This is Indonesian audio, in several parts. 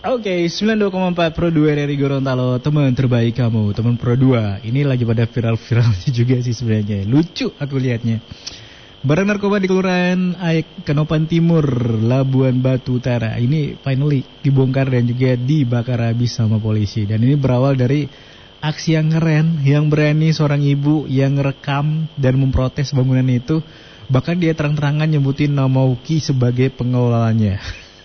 Oke, 92,4 Pro 2 dari Gorontalo, teman terbaik kamu, teman Pro 2. Ini lagi pada viral-viralnya juga sih sebenarnya. Lucu aku lihatnya. Barang narkoba di Kelurahan Aek, Kanopan Timur, Labuan Batu Utara. Ini finally dibongkar dan juga dibakar habis sama polisi. Dan ini berawal dari aksi yang keren, yang berani seorang ibu yang rekam dan memprotes bangunan itu. Bahkan dia terang-terangan nyebutin nama Uki sebagai pengelolanya.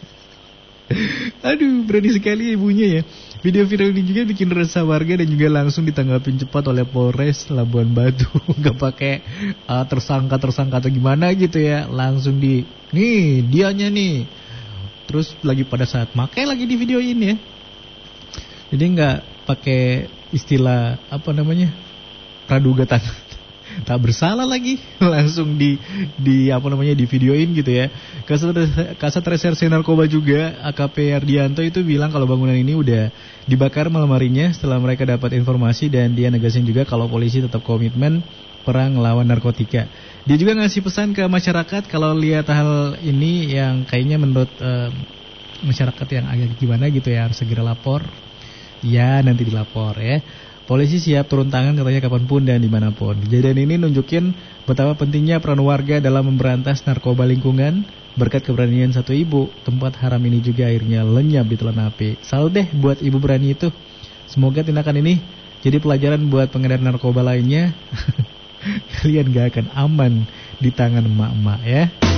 Aduh, berani sekali ibunya ya. Video viral ini juga bikin resah warga dan juga langsung ditanggapin cepat oleh Polres Labuan Batu. Gak pakai tersangka atau gimana gitu ya. Langsung nih dianya nih. Terus lagi pada saat makai lagi di videoin ya. Jadi gak pakai istilah praduga tak bersalah lagi, langsung di videoin gitu ya. Kasat Reserse Narkoba juga AKP Ardianto itu bilang kalau bangunan ini udah dibakar malam harinya setelah mereka dapat informasi, dan dia negasin juga kalau polisi tetap komitmen perang lawan narkotika. Dia juga ngasih pesan ke masyarakat kalau lihat hal ini yang kayaknya menurut masyarakat yang agak gimana gitu ya, harus segera lapor. Ya, nanti dilapor ya. Polisi siap turun tangan katanya kapanpun dan dimanapun. Kejadian ini nunjukin betapa pentingnya peran warga dalam memberantas narkoba lingkungan. Berkat keberanian satu ibu, tempat haram ini juga akhirnya lenyap ditelan api. Salut deh buat ibu berani itu. Semoga tindakan ini jadi pelajaran buat pengedar narkoba lainnya. Kalian gak akan aman di tangan emak-emak ya.